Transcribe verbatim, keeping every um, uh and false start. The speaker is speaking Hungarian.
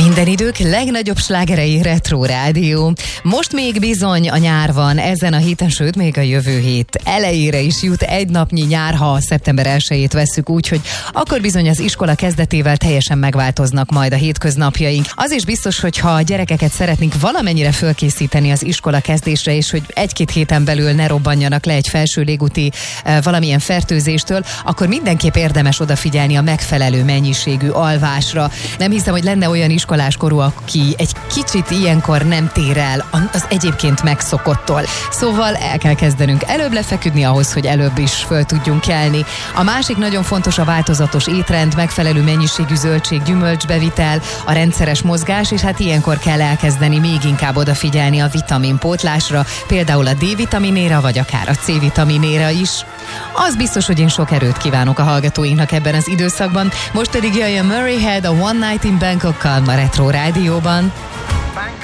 Minden idők legnagyobb slágerei Retro Rádió. Most még bizony a nyár van ezen a héten, sőt még a jövő hét elejére is jut egy napnyi nyár, ha a szeptember elsejét vesszük, úgyhogy akkor bizony az iskola kezdetével teljesen megváltoznak majd a hétköznapjaink. Az is biztos, hogy ha a gyerekeket szeretnénk valamennyire fölkészíteni az iskola kezdésre, és hogy egy-két héten belül ne robbanjanak le egy felső légúti e, valamilyen fertőzéstől, akkor mindenképp érdemes odafigyelni a megfelelő mennyiségű alvásra. Nem hiszem, hogy lenne olyan iskoláskorú, aki egy kicsit ilyenkor nem tér el az egyébként megszokottól. Szóval el kell kezdenünk előbb lefeküdni ahhoz, hogy előbb is föl tudjunk kelni. A másik nagyon fontos a változatos étrend, megfelelő mennyiségű zöldség, gyümölcsbevitel, a rendszeres mozgás, és hát ilyenkor kell elkezdeni még inkább odafigyelni a vitaminpótlásra, például a D-vitaminéra, vagy akár a C-vitaminéra is. Az biztos, hogy én sok erőt kívánok a hallgatóinknak ebben az időszakban. Most pedig jöjjön Murray Head a One Night in Bangkokkal a Retro Rádióban.